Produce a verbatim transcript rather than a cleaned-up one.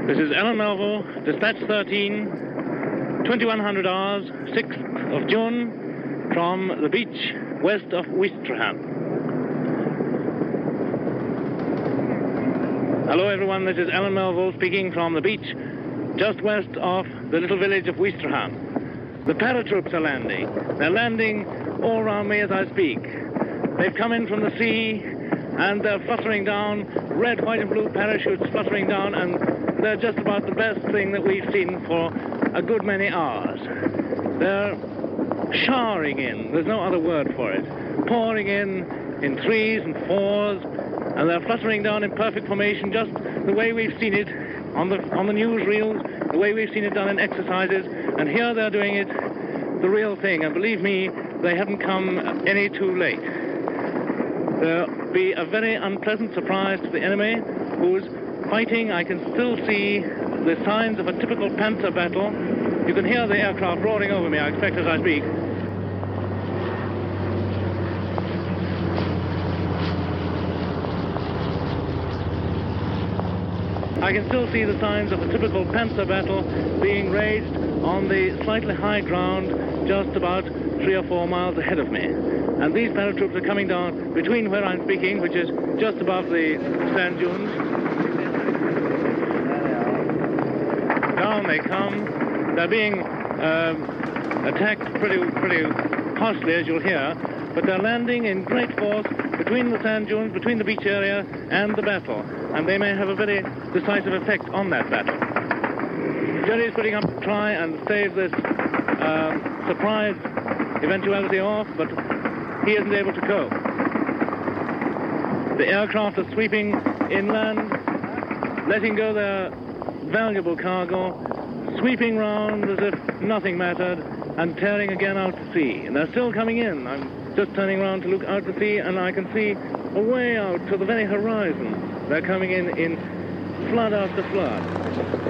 This is Ellen Melville, Dispatch thirteen, twenty-one hundred hours, sixth of June, from the beach west of Ouistreham. Hello everyone, this is Ellen Melville speaking from the beach just west of the little village of Ouistreham. The paratroops are landing. They're landing all around me as I speak. They've come in from the sea and they're fluttering down, red, white and blue parachutes fluttering down, and they're just about the best thing that we've seen for a good many hours. They're showering in, there's no other word for it, pouring in in threes and fours, and they're fluttering down in perfect formation just the way we've seen it on the, on the newsreels, the way we've seen it done in exercises, and here they're doing it the real thing, and believe me, they haven't come any too late. There'll be a very unpleasant surprise to the enemy, who's fighting. I can still see the signs of a typical Panther battle. You can hear the aircraft roaring over me, I expect, as I speak. I can still see the signs of a typical Panther battle being raged on the slightly high ground just about three or four miles ahead of me. And these paratroops are coming down between where I'm speaking, which is just above the sand dunes. Down they come. They're being um, attacked pretty, pretty harshly, as you'll hear, but they're landing in great force between the sand dunes, between the beach area and the battle, and they may have a very decisive effect on that battle. Jerry is putting up to try and stave this um, surprise eventuality off, but he isn't able to cope. The aircraft are sweeping inland, letting go their valuable cargo, sweeping round as if nothing mattered, and tearing again out to sea. And they're still coming in. I'm just turning around to look out to sea, and I can see away out to the very horizon. They're coming in in flood after flood.